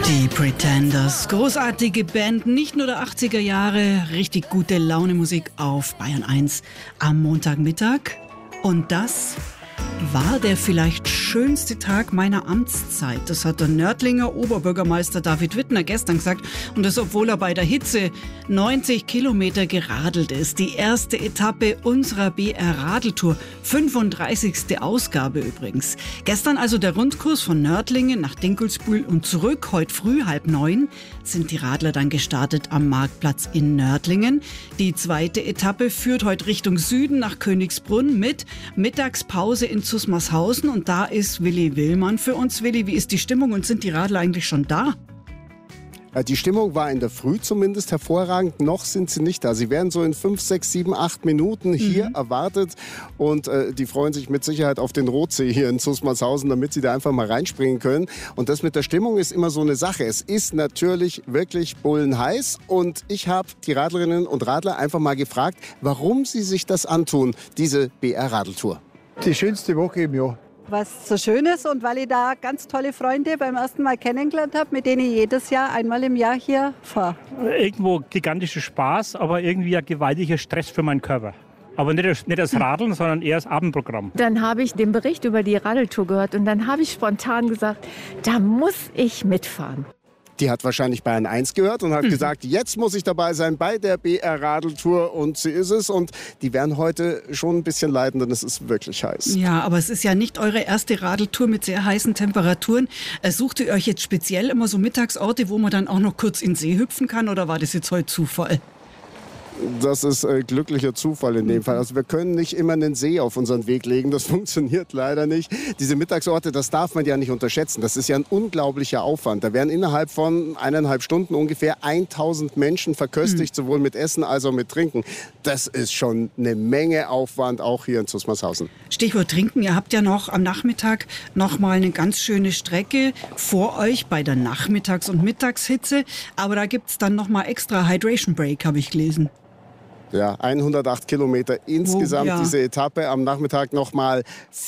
Die Pretenders, großartige Band, nicht nur der 80er Jahre, richtig gute Laune-Musik auf Bayern 1 am Montagmittag. Und das war der vielleicht schönste Tag meiner Amtszeit. Das hat der Nördlinger Oberbürgermeister David Wittner gestern gesagt. Und das, obwohl er bei der Hitze 90 Kilometer geradelt ist. Die erste Etappe unserer BR-Radeltour. 35. Ausgabe übrigens. Gestern also der Rundkurs von Nördlingen nach Dinkelsbühl und zurück. Heute früh 8:30 sind die Radler dann gestartet am Marktplatz in Nördlingen. Die zweite Etappe führt heute Richtung Süden nach Königsbrunn mit Mittagspause in Zusmarshausen. Und da ist Willi Willmann für uns. Willi, wie ist die Stimmung und sind die Radler eigentlich schon da? Die Stimmung war in der Früh zumindest hervorragend. Noch sind sie nicht da. Sie werden so in 5, 6, 7, 8 Minuten hier erwartet. Und die freuen sich mit Sicherheit auf den Rotsee hier in Zusmarshausen, damit sie da einfach mal reinspringen können. Und das mit der Stimmung ist immer so eine Sache. Es ist natürlich wirklich bullenheiß. Und ich habe die Radlerinnen und Radler einfach mal gefragt, warum sie sich das antun, diese BR-Radeltour. Die schönste Woche im Jahr. Was so schön ist und weil ich da ganz tolle Freunde beim ersten Mal kennengelernt habe, mit denen ich jedes Jahr einmal im Jahr hier fahre. Irgendwo gigantischer Spaß, aber irgendwie ein gewaltiger Stress für meinen Körper. Aber nicht das Radeln, sondern eher das Abendprogramm. Dann habe ich den Bericht über die Radeltour gehört und dann habe ich spontan gesagt, da muss ich mitfahren. Die hat wahrscheinlich Bayern 1 gehört und hat gesagt, jetzt muss ich dabei sein bei der BR-Radeltour. Und sie ist es. Und die werden heute schon ein bisschen leiden, denn es ist wirklich heiß. Ja, aber es ist ja nicht eure erste Radeltour mit sehr heißen Temperaturen. Sucht ihr euch jetzt speziell immer so Mittagsorte, wo man dann auch noch kurz in den See hüpfen kann? Oder war das jetzt heute Zufall? Das ist glücklicher Zufall in dem Fall. Also wir können nicht immer einen See auf unseren Weg legen. Das funktioniert leider nicht. Diese Mittagsorte, das darf man ja nicht unterschätzen. Das ist ja ein unglaublicher Aufwand. Da werden innerhalb von 1,5 Stunden ungefähr 1000 Menschen verköstigt, sowohl mit Essen als auch mit Trinken. Das ist schon eine Menge Aufwand, auch hier in Zusmarshausen. Stichwort Trinken. Ihr habt ja noch am Nachmittag noch mal eine ganz schöne Strecke vor euch bei der Nachmittags- und Mittagshitze. Aber da gibt es dann noch mal extra Hydration Break, habe ich gelesen. Ja, 108 Kilometer insgesamt diese Etappe. Am Nachmittag nochmal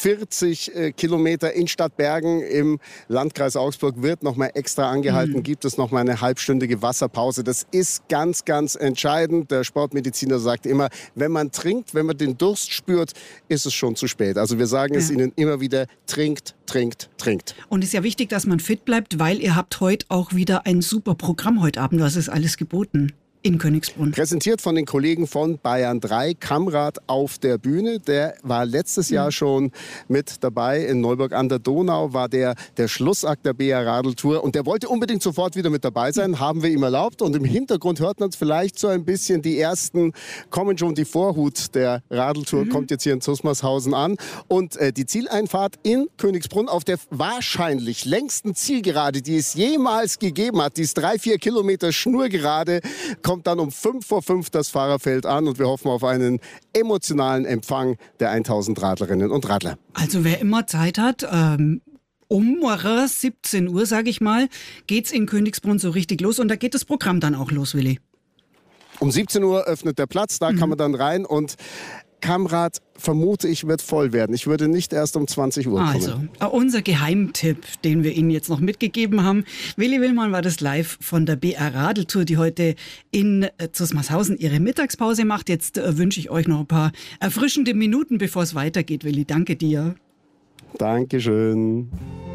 40 Kilometer in Stadtbergen im Landkreis Augsburg wird nochmal extra angehalten. Gibt es nochmal eine halbstündige Wasserpause. Das ist ganz, ganz entscheidend. Der Sportmediziner sagt immer, wenn man trinkt, wenn man den Durst spürt, ist es schon zu spät. Also wir sagen es Ihnen immer wieder, trinkt, trinkt, trinkt. Und es ist ja wichtig, dass man fit bleibt, weil ihr habt heute auch wieder ein super Programm heute Abend. Was ist alles geboten? In Königsbrunn. Präsentiert von den Kollegen von Bayern 3, Kamrat auf der Bühne. Der war letztes Jahr schon mit dabei. In Neuburg an der Donau war der Schlussakt der BR-Radeltour. Und der wollte unbedingt sofort wieder mit dabei sein. Haben wir ihm erlaubt. Und im Hintergrund hört man vielleicht so ein bisschen die ersten, kommen schon die Vorhut der Radeltour, kommt jetzt hier in Zusmarshausen an. Und die Zieleinfahrt in Königsbrunn auf der wahrscheinlich längsten Zielgerade, die es jemals gegeben hat, die ist 3-4 Kilometer Schnurgerade, kommt dann um 5:05 das Fahrerfeld an und wir hoffen auf einen emotionalen Empfang der 1000 Radlerinnen und Radler. Also wer immer Zeit hat, um 17 Uhr, sage ich mal, geht's in Königsbrunn so richtig los und da geht das Programm dann auch los, Willi. Um 17 Uhr öffnet der Platz, da kann man dann rein und Kamrat, vermute ich, wird voll werden. Ich würde nicht erst um 20 Uhr kommen. Also, unser Geheimtipp, den wir Ihnen jetzt noch mitgegeben haben. Willi Willmann war das live von der BR-Radeltour, die heute in Zusmarshausen ihre Mittagspause macht. Jetzt wünsche ich euch noch ein paar erfrischende Minuten, bevor es weitergeht, Willi. Danke dir. Dankeschön.